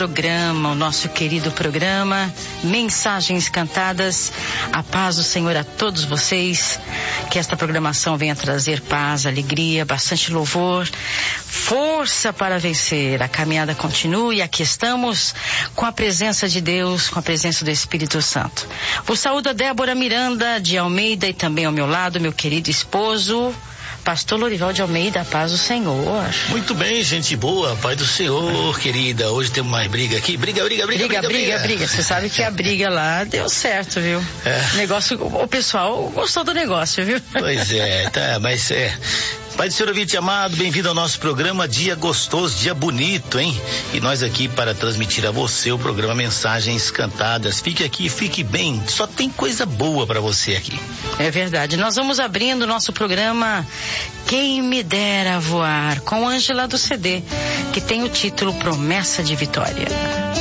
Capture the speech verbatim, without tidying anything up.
Programa, o nosso querido programa Mensagens Cantadas. A paz do Senhor a todos vocês, que esta programação venha trazer paz, alegria, bastante louvor, força para vencer. A caminhada continua e aqui estamos com a presença de Deus, com a presença do Espírito Santo. Vos saúdo a Débora Miranda de Almeida e também ao meu lado meu querido esposo Pastor Lorival de Almeida. A paz do Senhor. Muito bem, gente boa, paz do Senhor, querida. Hoje temos mais briga aqui. Briga, briga, briga, briga, briga, briga. briga. Você sabe que a briga lá deu certo, viu? É. Negócio, o pessoal gostou do negócio, viu? Pois é, tá, mas é. Pai do Senhor ouvinte amado, bem-vindo ao nosso programa. Dia gostoso, dia bonito, hein? E nós aqui para transmitir a você o programa Mensagens Cantadas. Fique aqui, fique bem, só tem coisa boa para você aqui. É verdade, nós vamos abrindo o nosso programa Quem Me Dera Voar, com Ângela do C D, que tem o título Promessa de Vitória.